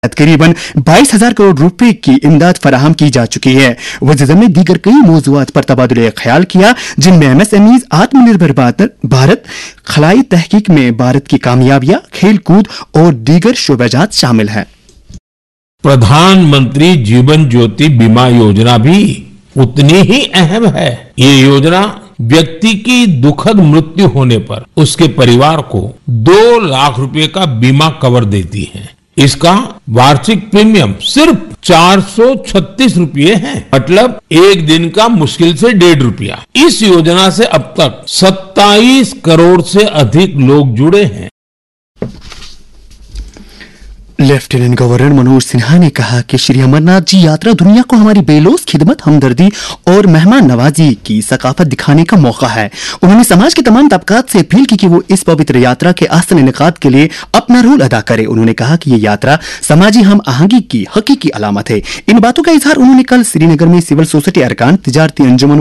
करीबन 22,000 करोड़ रुपए की इमदाद फराहम की जा चुकी है। वज़ीर ने दीगर कई मौज़ूआत पर तबादुले ख्याल किया, जिनमें MSMEs, आत्मनिर्भर भारत, खलाई तहकीक में भारत की कामयाबियां, खेल कूद और दीगर शोबेजात शामिल हैं। प्रधानमंत्री जीवन ज्योति बीमा योजना भी उतनी ही अहम है। ये योजना व्यक्ति की दुखद मृत्यु होने पर उसके परिवार को 2 लाख रुपए का बीमा कवर देती है। इसका वार्षिक प्रीमियम सिर्फ 436 रुपये है, मतलब एक दिन का मुश्किल से 1.5 रुपया। इस योजना से अब तक 27 करोड़ से अधिक लोग जुड़े हैं। लेफ्टिनेंट गवर्नर मनोज सिन्हा ने कहा कि श्री अमरनाथ जी यात्रा दुनिया को हमारी बेलोस खिदमत, हमदर्दी और मेहमान नवाजी की सकाफत दिखाने का मौका है। उन्होंने समाज के तमाम तबकात से अपील की कि वो इस पवित्र यात्रा के आसन इनेकाद के लिए अपना रोल अदा करे। उन्होंने कहा कि ये यात्रा समाजी हम आहंगी की हकीकी अलामत है। इन बातों का इजहार उन्होंने कल श्रीनगर में सिविल सोसाइटी अरकान, तिजारती अंजुमन